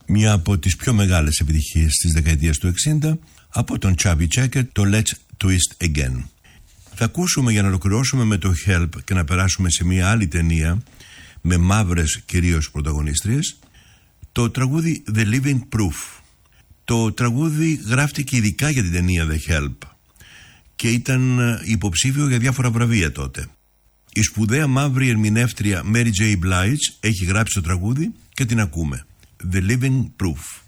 Μια από τις πιο μεγάλες επιτυχίες της δεκαετίας του 60 από τον Chubby Checker, το Let's Twist Again. Θα ακούσουμε, για να ολοκληρώσουμε με το Help και να περάσουμε σε μια άλλη ταινία με μαύρες κυρίως πρωταγωνίστριες, το τραγούδι The Living Proof. Το τραγούδι γράφτηκε ειδικά για την ταινία The Help και ήταν υποψήφιο για διάφορα βραβεία τότε. Η σπουδαία μαύρη ερμηνεύτρια Mary J. Blige έχει γράψει το τραγούδι και την ακούμε. The Living Proof.